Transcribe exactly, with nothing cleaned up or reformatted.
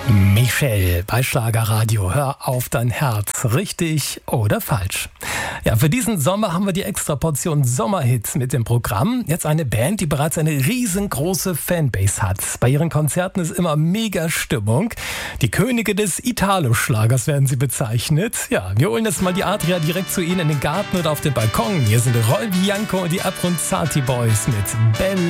Michelle bei Schlagerradio. Hör auf dein Herz. Richtig oder falsch? Ja, für diesen Sommer haben wir die extra Portion Sommerhits mit dem Programm. Jetzt eine Band, die bereits eine riesengroße Fanbase hat. Bei ihren Konzerten ist immer mega Stimmung. Die Könige des Italo-Schlagers werden sie bezeichnet. Ja, wir holen jetzt mal die Adria direkt zu Ihnen in den Garten oder auf den Balkon. Hier sind Roy Bianco und die Abronzati Boys mit Bella.